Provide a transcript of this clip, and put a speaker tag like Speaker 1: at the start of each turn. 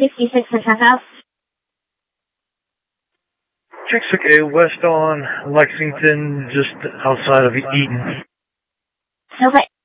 Speaker 1: 66 for checkout.
Speaker 2: 66A west on Lexington, just outside of Eaton.
Speaker 1: Okay.